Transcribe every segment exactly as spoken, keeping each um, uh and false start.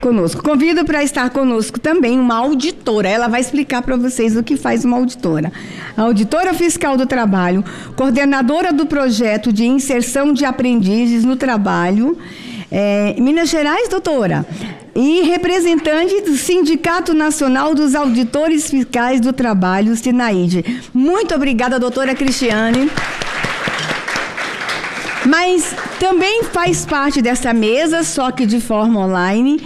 Conosco. Convido para estar conosco também uma auditora. Ela vai explicar para vocês o que faz uma auditora. A auditora fiscal do trabalho, coordenadora do projeto de inserção de aprendizes no trabalho, é, Minas Gerais, doutora, e representante do Sindicato Nacional dos Auditores Fiscais do Trabalho, SINAID. Muito obrigada, doutora Cristiane. Mas também faz parte dessa mesa, só que de forma online,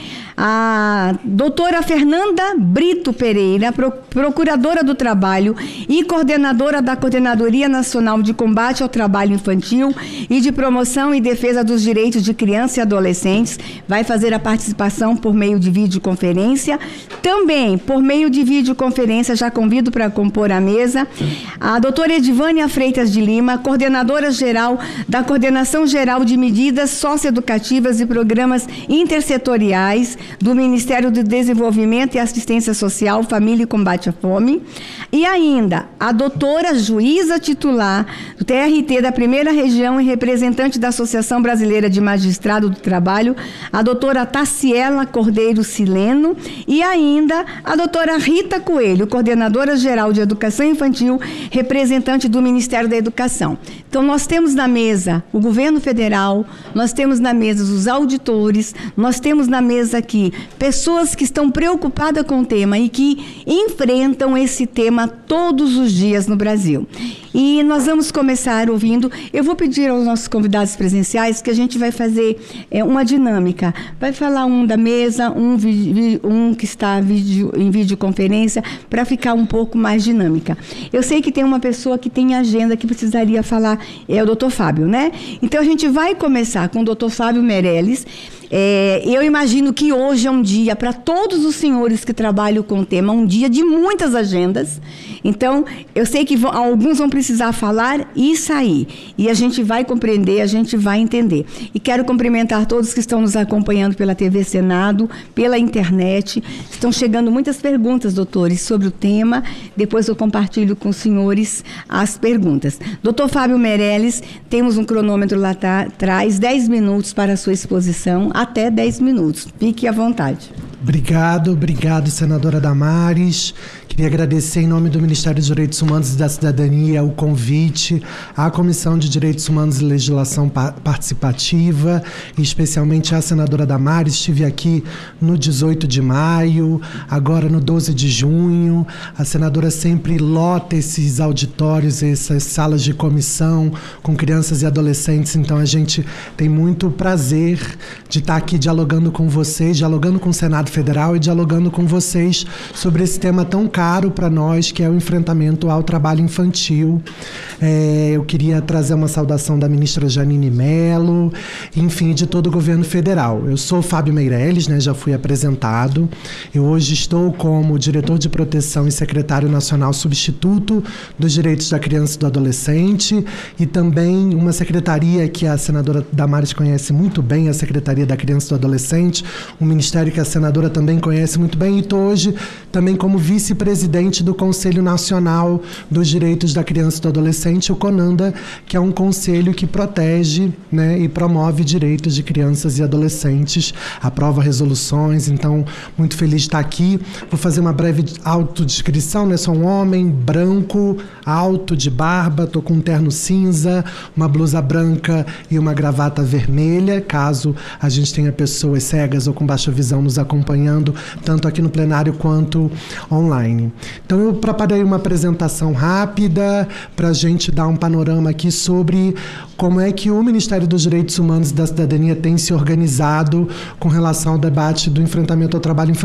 a doutora Fernanda Brito Pereira, procuradora do Trabalho e coordenadora da Coordenadoria Nacional de Combate ao Trabalho Infantil e de Promoção e Defesa dos Direitos de Crianças e Adolescentes, vai fazer a participação por meio de videoconferência. Também, por meio de videoconferência, já convido para compor a mesa, a doutora Edivânia Freitas de Lima, coordenadora geral da Coordenação Geral de Medidas Socioeducativas e Programas Intersetoriais do Ministério do Desenvolvimento e Assistência Social, Família e Combate à Fome. E ainda, a doutora juíza titular do T R T da Primeira Região e representante da Associação Brasileira de Magistrado do Trabalho, a doutora Taciela Cordeiro Sileno. E ainda, a doutora Rita Coelho, coordenadora geral de Educação Infantil, representante do Ministério da Educação. Então, nós temos na mesa o governo federal, nós temos na mesa os auditores, nós temos na mesa aqui pessoas que estão preocupadas com o tema e que enfrentam esse tema todos os dias no Brasil. E nós vamos começar ouvindo, eu vou pedir aos nossos convidados presenciais que a gente vai fazer é, uma dinâmica. Vai falar um da mesa, um, vi, um que está vídeo, em videoconferência, para ficar um pouco mais dinâmica. Eu sei que tem uma pessoa que tem agenda que precisaria falar, é o doutor Fábio, né? Então a gente vai começar com o doutor Fábio Meirelles. É, eu imagino que hoje é um dia para todos os senhores que trabalham com o tema, um dia de muitas agendas. Então, eu sei que vão, alguns vão precisar falar e sair. E a gente vai compreender, a gente vai entender. E quero cumprimentar todos que estão nos acompanhando pela T V Senado, pela internet. Estão chegando muitas perguntas, doutores, sobre o tema. Depois eu compartilho com os senhores as perguntas. doutor Fábio Meirelles, temos um cronômetro lá atrás, dez minutos para a sua exposição. Até dez minutos. Fique à vontade. Obrigado, obrigado, senadora Damares. Queria agradecer em nome do Ministério dos Direitos Humanos e da Cidadania o convite à Comissão de Direitos Humanos e Legislação Participativa, e especialmente à senadora Damares. Estive aqui no dezoito de maio, agora no doze de junho. A senadora sempre lota esses auditórios, essas salas de comissão com crianças e adolescentes, então a gente tem muito prazer de estar aqui dialogando com vocês, dialogando com o Senado Federal e dialogando com vocês sobre esse tema tão caro para nós, que é o enfrentamento ao trabalho infantil. É, eu queria trazer uma saudação da ministra Janine Mello, enfim, de todo o governo federal. Eu sou Fábio Meirelles, né, já fui apresentado. Eu hoje estou como diretor de proteção e secretário nacional substituto dos direitos da criança e do adolescente, e também uma secretaria que a senadora Damares conhece muito bem, a Secretaria da Criança e do Adolescente, um ministério que a senadora também conhece muito bem, e estou hoje também como vice-presidente do Conselho Nacional dos Direitos da Criança e do Adolescente, o CONANDA, que é um conselho que protege, né, e promove direitos de crianças e adolescentes, aprova resoluções. Então, muito feliz de estar aqui. Vou fazer uma breve autodescrição, né? Sou um homem branco, alto, de barba, estou com um terno cinza, uma blusa branca e uma gravata vermelha, caso a gente tenha pessoas cegas ou com baixa visão nos acompanhando, tanto aqui no plenário quanto online. Então, eu preparei uma apresentação rápida para a gente dar um panorama aqui sobre como é que o Ministério dos Direitos Humanos e da Cidadania tem se organizado com relação ao debate do enfrentamento ao trabalho infantil.